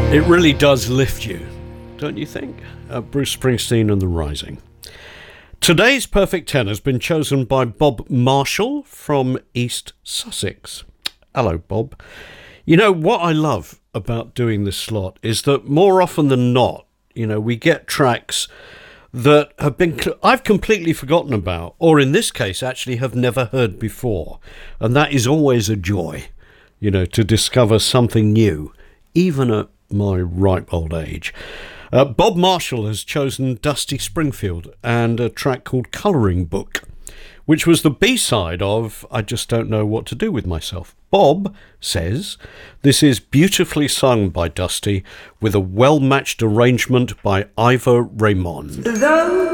It really does lift you, don't you think? Bruce Springsteen and The Rising. Today's Perfect 10 has been chosen by Bob Marshall from East Sussex. Hello, Bob. You know, what I love about doing this slot is that more often than not, we get tracks that I've completely forgotten about, or in this case, actually have never heard before. And that is always a joy, to discover something new, even at my ripe old age. Bob Marshall has chosen Dusty Springfield and a track called Colouring Book, which was the B-side of I Just Don't Know What to Do With Myself. Bob says this is beautifully sung by Dusty with a well-matched arrangement by Ivor Raymond. Though